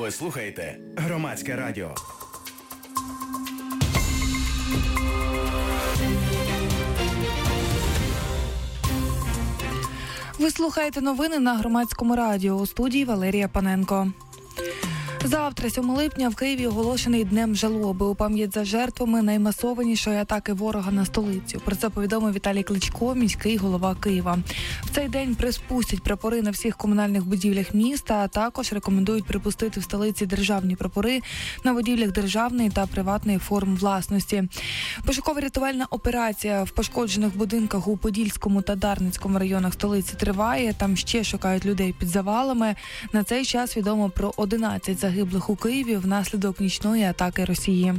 Ви слухаєте Громадське радіо. Ви слухаєте новини на Громадському радіо. У студії Валерія Паненко. Завтра, 7 липня, в Києві оголошений Днем жалоби у пам'ять за жертвами наймасованішої атаки ворога на столицю. Про це повідомив Віталій Кличко, міський голова Києва. В цей день приспустять прапори на всіх комунальних будівлях міста, а також рекомендують припустити в столиці державні прапори на будівлях державної та приватної форм власності. Пошуково-рятувальна операція в пошкоджених будинках у Подільському та Дарницькому районах столиці триває. Там ще шукають людей під завалами. На цей час відомо про 11 загиблих у Києві внаслідок нічної атаки Росії.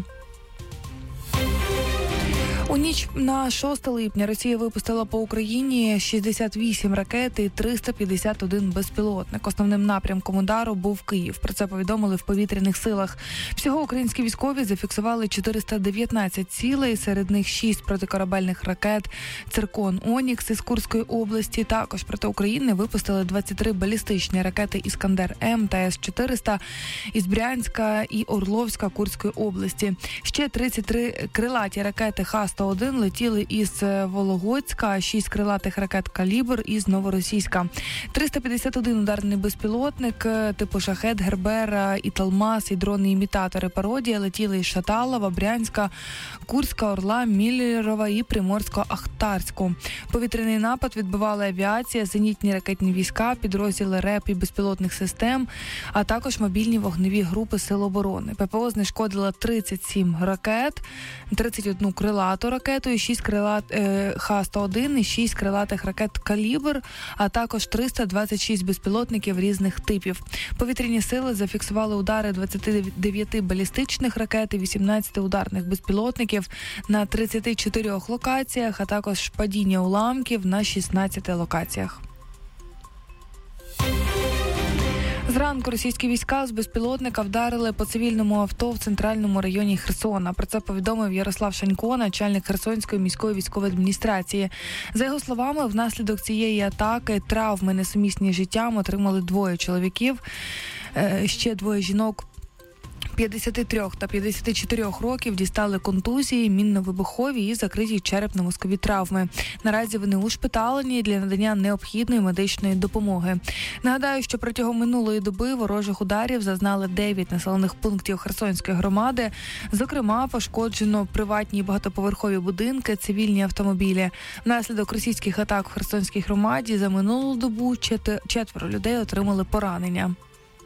У ніч на 6 липня Росія випустила по Україні 68 ракет і 351 безпілотник. Основним напрямком удару був Київ. Про це повідомили в повітряних силах. Всього українські військові зафіксували 419 цілей, серед них 6 протикорабельних ракет «Циркон», «Онікс» із Курської області. Також проти України випустили 23 балістичні ракети «Іскандер-М» та С-400 із Брянська і Орловська Курської області. Ще 33 крилаті ракети Х-101 летіли із Вологодська, 6 крилатих ракет «Калібр» із Новоросійська. 351 ударний безпілотник типу «Шахед», «Гербера» і «Талмас» і дрони-імітатори «Пародія» летіли із Шаталова, Брянська, Курська, Орла, Міллерова і Приморсько-Ахтарську. Повітряний напад відбивала авіація, зенітні ракетні війська, підрозділи РЕП і безпілотних систем, а також мобільні вогневі групи Сил оборони. ППО знешкодила 37 ракет, 31 крилату ракету і 6 Х-101 і 6 крилатих ракет «Калібр», а також 326 безпілотників різних типів. Повітряні сили зафіксували удари 29 балістичних ракет і 18 ударних безпілотників на 34 локаціях, а також падіння уламків на 16 локаціях. Зранку російські війська з безпілотника вдарили по цивільному авто в центральному районі Херсона. Про це повідомив Ярослав Шанько, начальник Херсонської міської військової адміністрації. За його словами, внаслідок цієї атаки травми, несумісні з життям, отримали 2 чоловіків, ще 2 жінок 53 та 54 років дістали контузії, мінно-вибухові і закриті черепно-мозкові травми. Наразі вони ушпиталені для надання необхідної медичної допомоги. Нагадаю, що протягом минулої доби ворожих ударів зазнали 9 населених пунктів Херсонської громади. Зокрема, пошкоджено приватні багатоповерхові будинки, цивільні автомобілі. Внаслідок російських атак в Херсонській громаді за минулу добу 4 людей отримали поранення.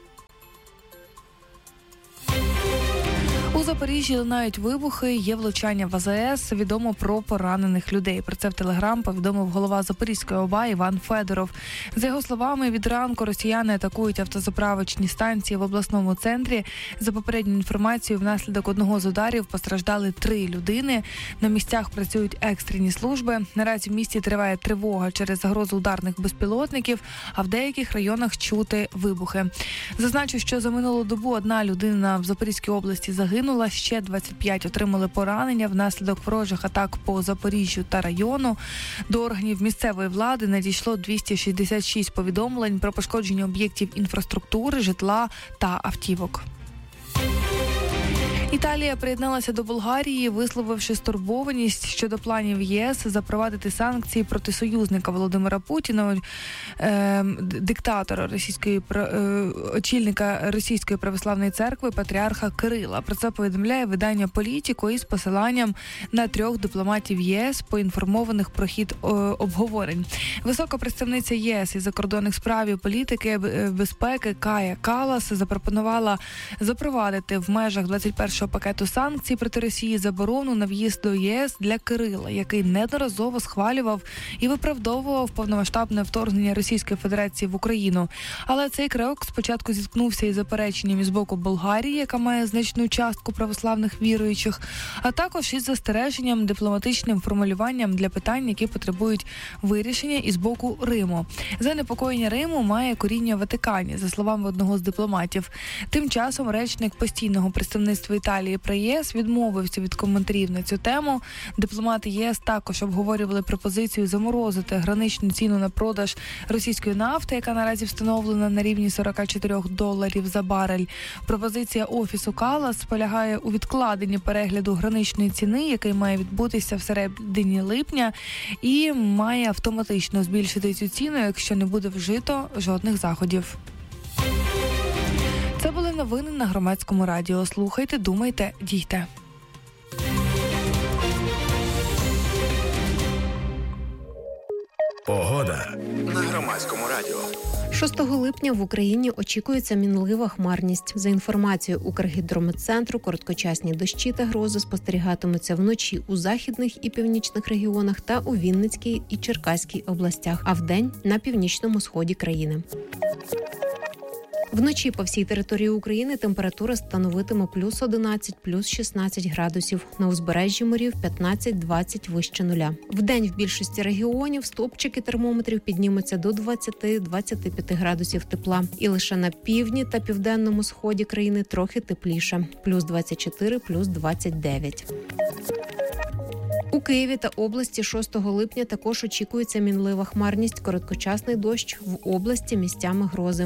У Запоріжжі лунають вибухи, є влучання в АЗС, відомо про поранених людей. Про це в Телеграм повідомив голова Запорізької ОВА Іван Федоров. За його словами, від ранку росіяни атакують автозаправочні станції в обласному центрі. За попередньою інформацією, внаслідок одного з ударів постраждали 3 людини. На місцях працюють екстрені служби. Наразі в місті триває тривога через загрозу ударних безпілотників, а в деяких районах чути вибухи. Зазначу, що за минулу добу 1 людина в Запорізькій області загинула, ще 25 отримали поранення внаслідок ворожих атак по Запоріжжю та району. До органів місцевої влади надійшло 266 повідомлень про пошкодження об'єктів інфраструктури, житла та автівок. Італія приєдналася до Болгарії, висловивши стурбованість щодо планів ЄС запровадити санкції проти союзника Володимира Путіна, диктатора очільника Російської православної церкви патріарха Кирила. Про це повідомляє видання «Політіко» із посиланням на 3 дипломатів ЄС, поінформованих про хід обговорень. Висока представниця ЄС із закордонних справ і політики безпеки Кая Калас запропонувала запровадити в межах 21-го пакету санкцій проти Росії заборону на в'їзд до ЄС для Кирила, який неодноразово схвалював і виправдовував повномасштабне вторгнення Російської Федерації в Україну. Але цей крок спочатку зіткнувся із запереченням із боку Болгарії, яка має значну частку православних віруючих, а також із застереженням дипломатичним формулюванням для питань, які потребують вирішення із боку Риму. Занепокоєння Риму має коріння в Ватикані, за словами одного з дипломатів. Тим часом речник постійного представництва Італії Італії при ЄС відмовився від коментарів на цю тему. Дипломати ЄС також обговорювали пропозицію заморозити граничну ціну на продаж російської нафти, яка наразі встановлена на рівні $44 за барель. Пропозиція Офісу Каллас полягає у відкладенні перегляду граничної ціни, який має відбутися всередині липня, і має автоматично збільшити цю ціну, якщо не буде вжито жодних заходів. Це були новини на Громадському радіо. Слухайте, думайте, дійте. Погода на Громадському радіо. 6 липня в Україні очікується мінлива хмарність. За інформацією Укргідрометцентру, короткочасні дощі та грози спостерігатимуться вночі у західних і північних регіонах та у Вінницькій і Черкаській областях, а вдень – на північному сході країни. Вночі по всій території України температура становитиме плюс 11, плюс 16 градусів. На узбережжі морів 15-20 вище нуля. Вдень в більшості регіонів стовпчики термометрів піднімуться до 20-25 градусів тепла. І лише на півдні та південному сході країни трохи тепліше. Плюс 24, плюс 29. У Києві та області 6 липня також очікується мінлива хмарність, короткочасний дощ, в області місцями грози.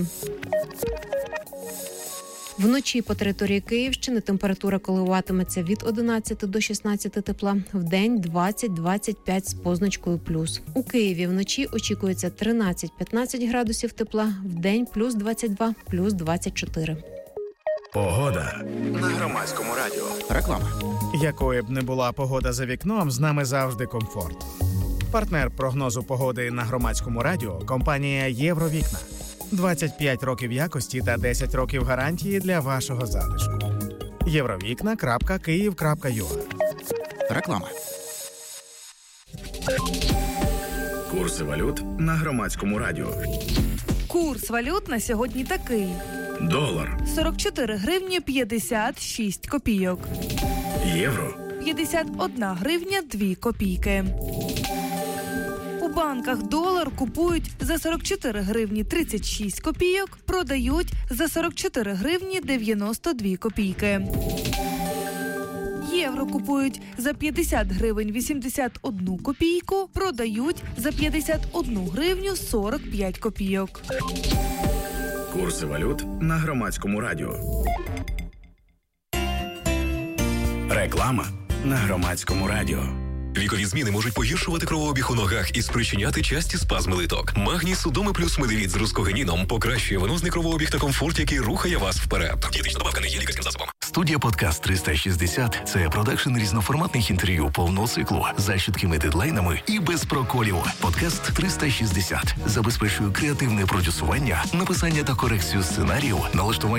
Вночі по території Київщини температура коливатиметься від 11 до 16 тепла, вдень 20-25 з позначкою плюс. У Києві вночі очікується 13-15 градусів тепла, вдень плюс 22, плюс 24. Погода на Громадському радіо. Реклама. Якою б не була погода за вікном, з нами завжди комфорт. Партнер прогнозу погоди на Громадському радіо – компанія «Євровікна». 25 років якості та 10 років гарантії для вашого затишку. Євровікна.Київ.ua. Реклама. Курси валют на Громадському радіо. Курс валют на сьогодні такий. Долар. 44 гривні 56 копійок. Євро. 51 гривня 2 копійки. У банках долар купують за 44 гривні 36 копійок, продають за 44 гривні 92 копійки. Євро купують за 50 гривень 81 копійку, продають за 51 гривню 45 копійок. Курси валют на Громадському радіо. Реклама на Громадському радіо. Вікові зміни можуть погіршувати кровообіг у ногах і спричиняти часті спазми литок. Магній Судоми плюс Медевіт з рускогенીном покращує венозний кровообіг та комфорт, який рухає вас вперед. Дієтична добавка не є лікарським засобом. Студія «Подкаст 360» – це продакшн різноформатних інтерв'ю повного циклу за чіткими дедлайнами і без проколів. «Подкаст 360» забезпечує креативне продюсування, написання та корекцію сценаріїв, налаштування